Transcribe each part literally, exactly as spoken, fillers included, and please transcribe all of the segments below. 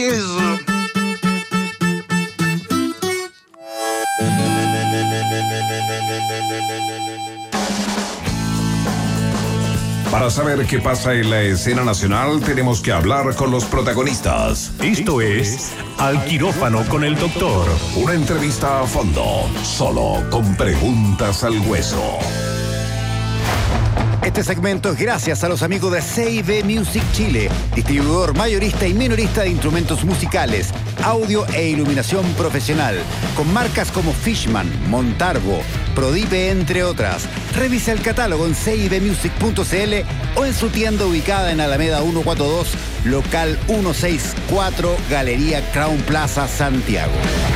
Eso. Para saber qué pasa en la escena nacional, tenemos que hablar con los protagonistas. Esto es Al Quirófano con el Doctor. Una entrevista a fondo, solo con preguntas al hueso. Este segmento es gracias a los amigos de C y B Music Chile, distribuidor mayorista y minorista de instrumentos musicales, audio e iluminación profesional, con marcas como Fishman, Montarbo, Prodipe, entre otras. Revisa el catálogo en c i b music punto c l o en su tienda ubicada en Alameda ciento cuarenta y dos, local ciento sesenta y cuatro, Galería Crown Plaza, Santiago.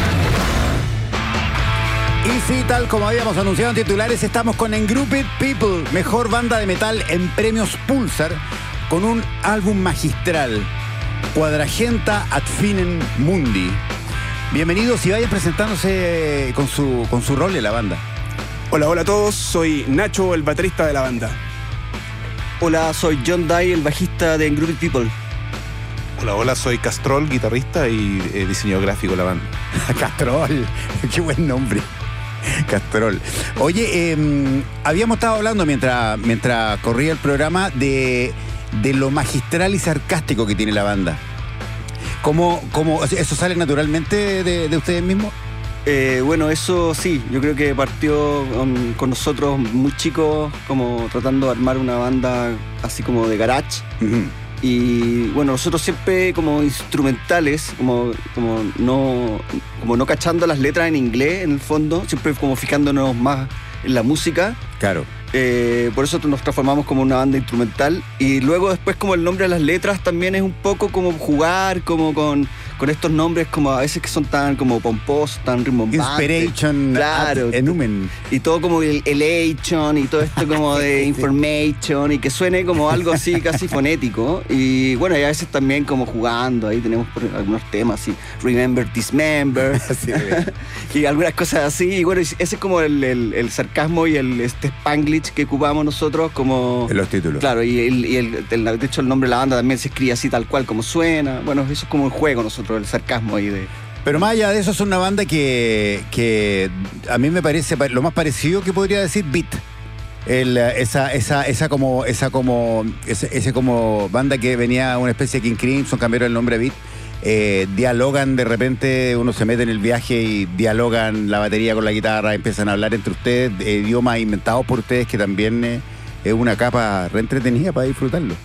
Y sí, tal como habíamos anunciado en titulares, estamos con Engrouped People, mejor banda de metal en premios Pulsar, con un álbum magistral, Quadragenta ad finem mundi. Bienvenidos y vayan presentándose con su, con su rol en la banda. Hola, hola a todos, soy Nacho, el baterista de la banda. Hola, soy John Dye, el bajista de Engrouped People. Hola, hola, soy Castrol, guitarrista y eh, diseñador gráfico de la banda. Castrol, qué buen nombre. Castrol. Oye, eh, habíamos estado hablando mientras, mientras corría el programa de, de lo magistral y sarcástico que tiene la banda. ¿Cómo, cómo eso sale naturalmente de, de ustedes mismos? Eh, bueno, eso sí, yo creo que partió um, con nosotros muy chicos, como tratando de armar una banda así como de garage. Uh-huh. Y bueno, nosotros siempre como instrumentales, como, como, no, como no cachando las letras en inglés en el fondo, siempre como fijándonos más en la música. Claro. Eh, por eso nos transformamos como una banda instrumental. Y luego después como el nombre de las letras también es un poco como jugar como con, con estos nombres como a veces que son tan como pomposos, tan rimbombantes. Inspiration, claro, ad enumen. Y todo como el elation y todo esto como de information y que suene como algo así casi fonético. Y bueno, y a veces también como jugando, ahí tenemos algunos temas así, Remember Dismember Sí, y algunas cosas así. Y bueno, ese es como el, el, el sarcasmo y el este Spanglish que ocupamos nosotros como... En los títulos. Claro, y, el, y el, el, de hecho el nombre de la banda también se escribe así tal cual como suena. Bueno, eso es como un juego nosotros, el sarcasmo ahí de... Pero más allá de eso, es una banda que, que a mí me parece lo más parecido que podría decir Beat. El, esa, esa, esa como, esa como, ese, ese como banda que venía una especie de King Crimson, cambiaron el nombre a Beat. Eh, dialogan, de repente uno se mete en el viaje y dialogan la batería con la guitarra, empiezan a hablar entre ustedes, eh, idiomas inventados por ustedes, que también eh, es una capa re entretenida para disfrutarlo.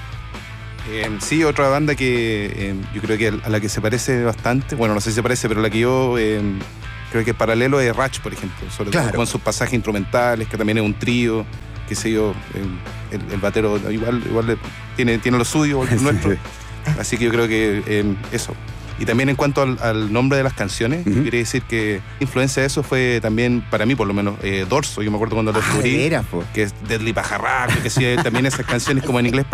Eh, sí, otra banda que eh, yo creo que a la que se parece bastante, bueno, no sé si se parece, pero la que yo eh, creo que es paralelo es Ratch, por ejemplo, sobre claro. todo con sus pasajes instrumentales, que también es un trío, qué sé yo, eh, el, el batero igual, igual tiene, tiene lo suyo, el nuestro. Así que yo creo que eh, eso. Y también en cuanto al, al nombre de las canciones, uh-huh. Quería decir que influencia de eso fue también, para mí por lo menos, eh, Dorso. Yo me acuerdo cuando lo descubrí, ah, era, que es Deadly Pajarraco, que sí, también esas canciones como en inglés